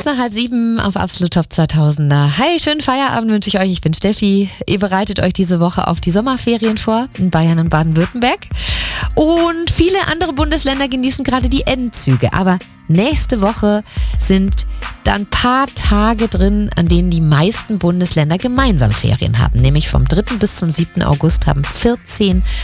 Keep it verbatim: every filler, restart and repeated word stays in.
nach halb sieben auf Absolut Top zweitausender. Hi, schönen Feierabend wünsche ich euch. Ich bin Steffi. Ihr bereitet euch diese Woche auf die Sommerferien vor in Bayern und Baden-Württemberg. Und viele andere Bundesländer genießen gerade die Endzüge. Aber nächste Woche sind dann ein paar Tage drin, an denen die meisten Bundesländer gemeinsam Ferien haben. Nämlich vom dritten bis zum siebten August haben vierzehn